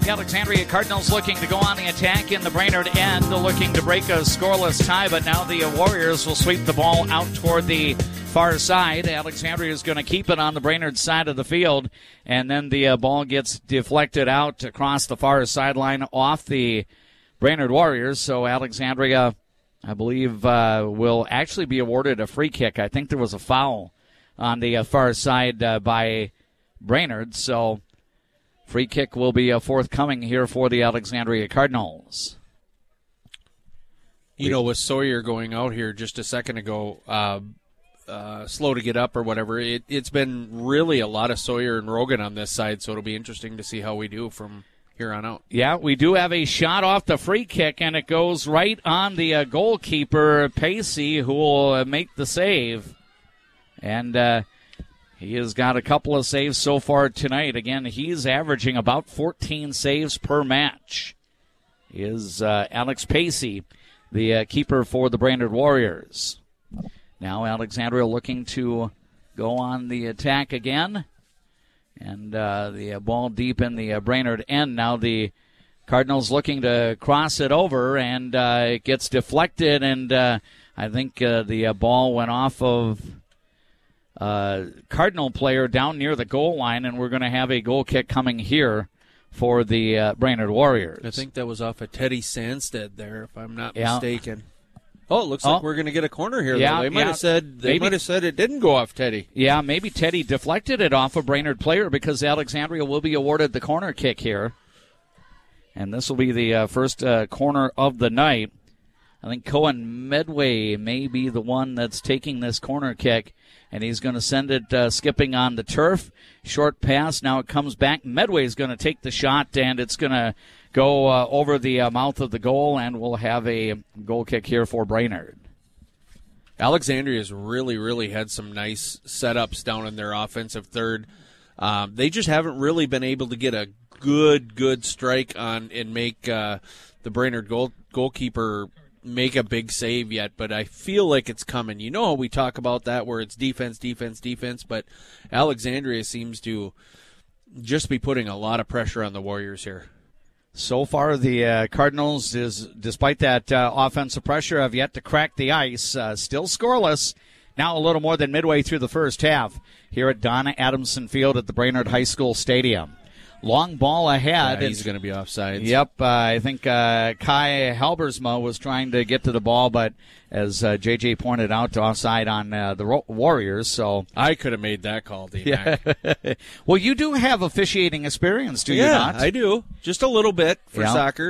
The Alexandria Cardinals looking to go on the attack in the Brainerd end, looking to break a scoreless tie, but now the Warriors will sweep the ball out toward the far side. Alexandria is going to keep it on the Brainerd side of the field, and then the ball gets deflected out across the far sideline off the Brainerd Warriors. So Alexandria, I believe, will actually be awarded a free kick. I think there was a foul on the far side by Brainerd, so free kick will be forthcoming here for the Alexandria Cardinals. You know, with Sawyer going out here just a second ago, slow to get up or whatever, it's been really a lot of Sawyer and Rogan on this side, so it'll be interesting to see how we do from here on out. Yeah, we do have a shot off the free kick, and it goes right on the goalkeeper, Pacey, who will make the save. And he has got a couple of saves so far tonight. Again, he's averaging about 14 saves per match. Is Alex Pacey, the keeper for the Brainerd Warriors. Now Alexandria looking to go on the attack again. And the ball deep in the Brainerd end. Now the Cardinals looking to cross it over, and it gets deflected, and I think the ball went off of Cardinal player down near the goal line, and we're going to have a goal kick coming here for the Brainerd Warriors. I think that was off of Teddy Sandstead there, if I'm not mistaken. Oh, it looks like we're going to get a corner here. Yeah, though. They might have said it didn't go off Teddy. Yeah, maybe Teddy deflected it off a Brainerd player, because Alexandria will be awarded the corner kick here. And this will be the first corner of the night. I think Cohen Medway may be the one that's taking this corner kick, and he's going to send it skipping on the turf. Short pass. Now it comes back. Medway's going to take the shot, and it's going to go over the mouth of the goal, and we'll have a goal kick here for Brainerd. Alexandria's really, really had some nice setups down in their offensive third. They just haven't really been able to get a good strike on and make the Brainerd goalkeeper make a big save yet, but I feel like it's coming. You know how we talk about that where it's defense, but Alexandria seems to just be putting a lot of pressure on the Warriors here. So far, the Cardinals, despite that offensive pressure, have yet to crack the ice. Still scoreless. Now a little more than midway through the first half here at Donna Adamson Field at the Brainerd High School Stadium. Long ball ahead. Yeah, he's going to be offsides. Yep, I think Kai Halbersma was trying to get to the ball, but as JJ pointed out, offside on the Warriors. So I could have made that call, D-Mac. Yeah. Well, you do have officiating experience, do you not? Yeah, I do. Just a little bit for soccer.